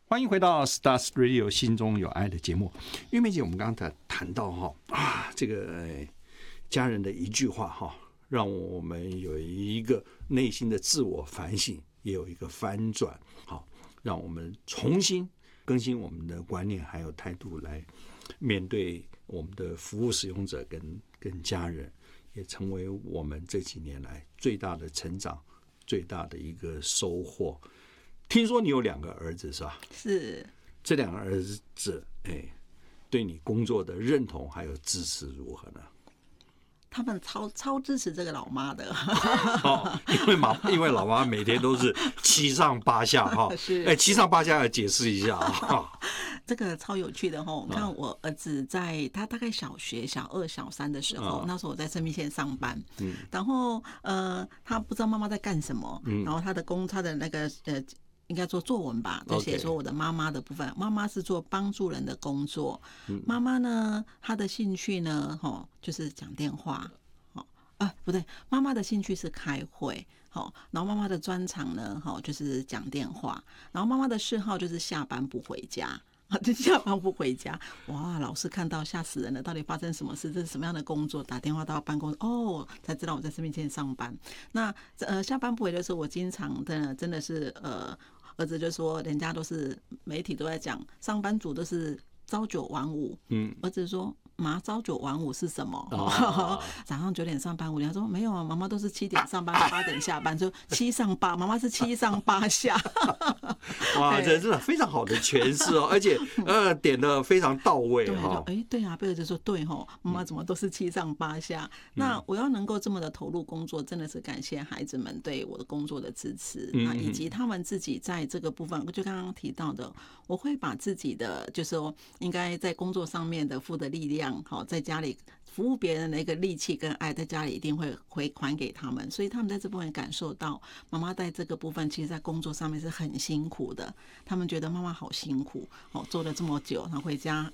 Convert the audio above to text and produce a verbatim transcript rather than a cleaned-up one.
欢迎回到 Stars Radio 心中有爱的节目。玉梅姐，我们刚才谈到哈啊，这个家人的一句话哈，让我们有一个内心的自我反省，也有一个翻转，好，让我们重新更新我们的观念还有态度，来面对我们的服务使用者跟跟家人，也成为我们这几年来最大的成长，最大的一个收获。听说你有两个儿子是吧？ 是。 这两个儿子，哎，对你工作的认同还有支持如何呢？ 他们超超支持这个老妈的， 哦，因为妈，因为老妈每天都是七上八下哈， 是， 哎，七上八下要解释一下啊。 这个超有趣的哈！我看我儿子在他大概小学小二、小三的时候，那时候我在生命线上班，嗯，然后呃，他不知道妈妈在干什么，嗯，然后他的工，他的那个呃。应该做作文吧，就写说我的妈妈的部分。妈妈是做帮助人的工作，妈妈呢，她的兴趣呢，哈，就是讲电话，哦，啊，不对，妈妈的兴趣是开会，好，然后妈妈的专长呢，哈，就是讲电话，然后妈妈的嗜好就是下班不回家。就下班不回家，哇！老师看到吓死人了，到底发生什么事？这是什么样的工作？打电话到办公室，哦，才知道我在生命线上班。那呃，下班不回的时候，我经常的真的是呃，儿子就说，人家都是媒体都在讲，上班族都是朝九晚五，嗯，儿子说。妈，朝九晚五是什么？哦、早上九点上班，五点说没有啊，妈妈都是七点上班，八点下班，就七上八，妈妈是七上八下。 哇，这真的非常好的诠释哦，而且呃点的非常到位哈。 哎，对啊，贝尔就说对哈，妈妈怎么都是七上八下？嗯、那我要能够这么的投入工作，真的是感谢孩子们对我的工作的支持，嗯、那以及他们自己在这个部分，就刚刚提到的，我会把自己的就是说应该在工作上面的付的力量。好，在家里服务别人的一个力气跟爱，在家里一定会回还给他们，所以他们在这部分感受到妈妈在这个部分，其实在工作上面是很辛苦的。他们觉得妈妈好辛苦，哦，做了这么久，然后回家